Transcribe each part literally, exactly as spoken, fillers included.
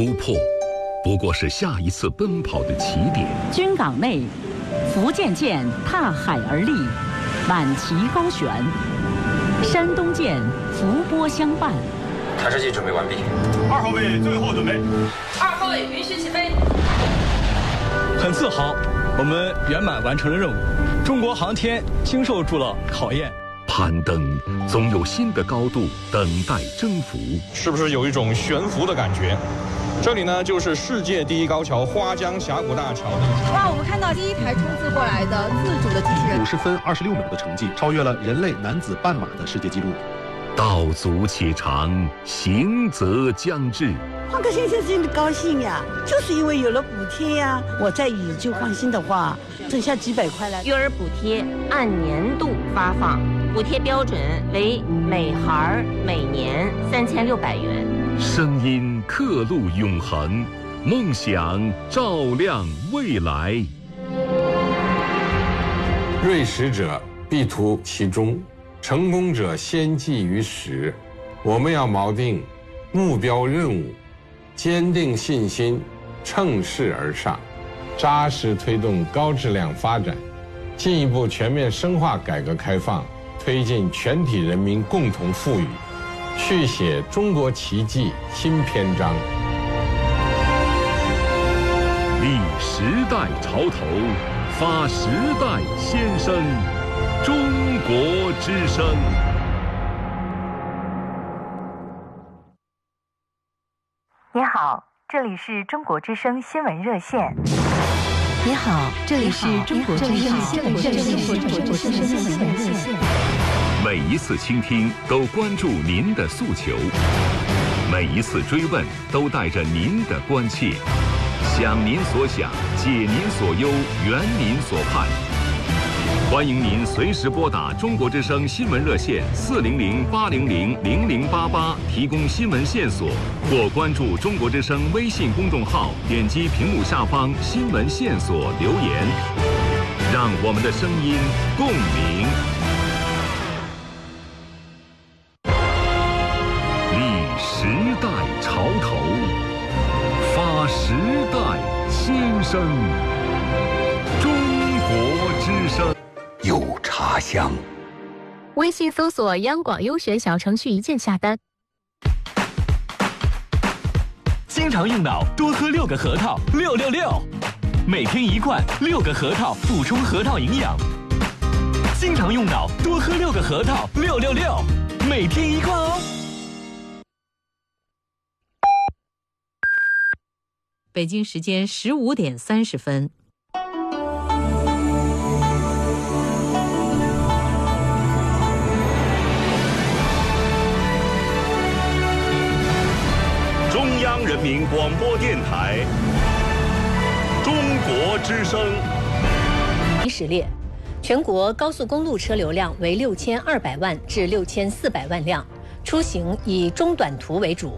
突破不过是下一次奔跑的起点。 军港内，福建舰踏海而立，满旗高悬；山东舰伏波相伴。 弹射器准备完毕。 二号位最后准备。 二号位允许起飞。 很自豪，我们圆满完成了任务。中国航天经受住了考验。 攀登总有新的高度等待征服， 是不是有一种悬浮的感觉？这里呢，就是世界第一高桥花江峡谷大桥。 哇，我们看到第一台冲刺过来的自主的机器人， 五十分二十六秒的成绩，超越了人类男子半马的世界纪录。 道阻且长，行则将至。 换个先生真的高兴呀，就是因为有了补贴呀。我再以旧换新的话，剩下几百块了。 育儿补贴按年度发放，补贴标准为每孩每年三千六百元。 声音刻录永恒，梦想照亮未来。 锐实者必图其中，成功者先记于始。我们要锚定目标任务，坚定信心，乘势而上，扎实推动高质量发展，进一步全面深化改革开放，推进全体人民共同富裕，续写中国奇迹新篇章。 立时代潮头，发时代先声，中国之声。 你好，这里是中国之声新闻热线。 你好，这里是中国之声新闻热线。 每一次倾听都关注您的诉求，每一次追问都带着您的关切，想您所想，解您所忧，圆您所盼。欢迎您随时拨打中国之声新闻热线四零零八零零零零八八提供新闻线索，或关注中国之声微信公众号，点击屏幕下方新闻线索留言，让我们的声音共鸣。立时代潮头，发时代先声，中国之声。 有茶香。 微信搜索央广优选小程序一键下单。 经常用脑，多喝六个核桃，六六六，每天一罐，六个核桃补充核桃营养。经常用脑，多喝六个核桃，六六六，每天一罐哦。 北京时间十五点三十分。 中央人民广播电台，中国之声。 十列，全国高速公路车流量为六千二百万至六千四百万辆，出行以中短途为主。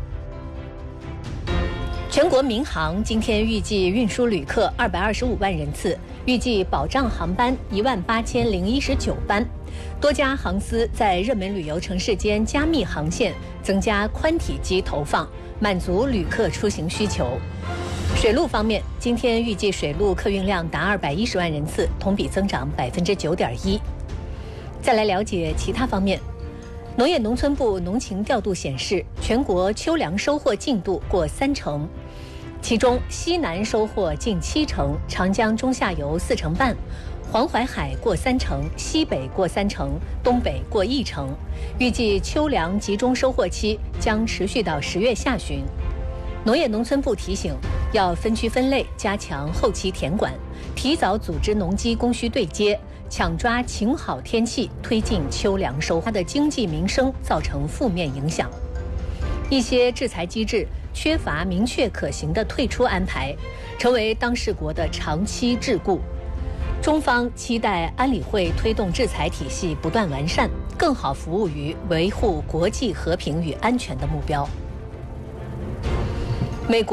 全国民航今天预计运输旅客二百二十五万人次，预计保障航班一万八千零一十九班。多家航司在热门旅游城市间加密航线，增加宽体机投放，满足旅客出行需求。水路方面，今天预计水路客运量达二百一十万人次，同比增长百分之九点一。再来了解其他方面。农业农村部农情调度显示，全国秋粮收获进度过三成，其中西南收获近七成，长江中下游四成半，黄淮海过三成，西北过三成，东北过一成。预计秋粮集中收获期将持续到十月下旬。农业农村部提醒，要分区分类，加强后期田管，提早组织农机供需对接，抢抓晴好天气，推进秋粮收获。它的经济民生造成负面影响。一些制裁机制缺乏明确可行的退出安排，成为当事国的长期桎梏。中方期待安理会推动制裁体系不断完善，更好服务于维护国际和平与安全的目标。美国